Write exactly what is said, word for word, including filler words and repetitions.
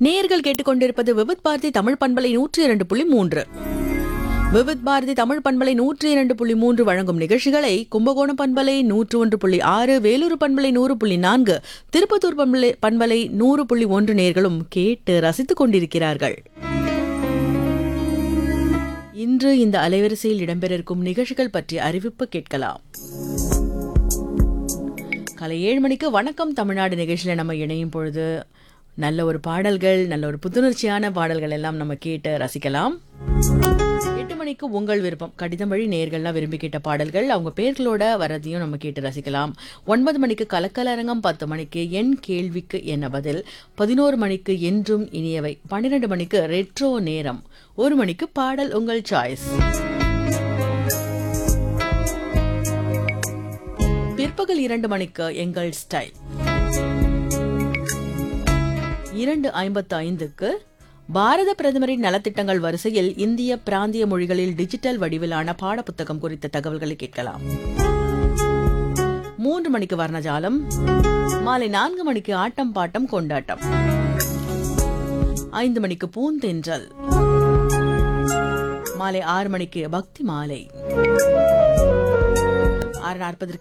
நேயர்கள் கேட்டுக்கொண்டிருப்பது விவித் பாரதி தமிழ் பண்பலை நூற்றி இரண்டு புள்ளி மூன்று. விவித் பாரதி தமிழ் பண்பலை நூற்றி இரண்டு புள்ளி மூன்று வழங்கும் நிகழ்ச்சிகளை கும்பகோணம் பண்பலை நூற்று ஒன்று புள்ளி ஆறு, வேலூர் பண்பலை நூறு புள்ளி நான்கு, திருப்பத்தூர் பண்பலை பண்பலை நூறு புள்ளி ஒன்று நேயர்களும் கேட்டு ரசித்துக் கொண்டிருக்கிறார்கள். இன்று இந்த அலைவரிசையில் இடம்பெற இருக்கும் நிகழ்ச்சிகள் பற்றி அறிவிப்பு கேட்கலாம். காலை ஏழு மணிக்கு வணக்கம் தமிழ்நாடு நிகழ்ச்சியில் நம்ம இணையும் பொழுது நல்ல ஒரு பாடல்கள், நல்ல ஒரு புத்துணர்ச்சியான பாடல்கள் எல்லாம் நம்ம கேட்டு ரசிக்கலாம். எட்டு மணிக்கு உங்கள் விருப்பம் கடிதம் வழி நேயர்கள்லாம் விரும்பி கேட்ட பாடல்கள் அவங்க பேர்களோட வரதையும் நம்ம கேட்டு ரசிக்கலாம். ஒன்பது மணிக்கு கலக்கலரங்கம், பத்து மணிக்கு என் கேள்விக்கு என்ன பதில், பதினோரு மணிக்கு என்றும் இனியவை, பன்னிரண்டு மணிக்கு ரெட்ரோ நேரம், ஒரு மணிக்கு பாடல் உங்கள் சாய்ஸ். பிற்பகல் இரண்டு மணிக்கு எங்கள் ஸ்டைல். இரண்டு ஐம்பத்து ஐந்துக்கு பாரத பிரதமரின் நலத்திட்டங்கள் வரிசையில் இந்திய பிராந்திய மொழிகளில் டிஜிட்டல் வடிவிலான பாடப்புத்தகம் குறித்த தகவல்களை கேட்கலாம். மூன்று மணிக்கு வர்ணஜாலம், மாலை நான்கு மணிக்கு ஆட்டம் பாட்டம் கொண்டாட்டம், ஐந்து மணிக்கு பூந்தென்றல், மாலை ஆறு மணிக்கு பக்தி மாலை, ஆறு நாற்பதற்கு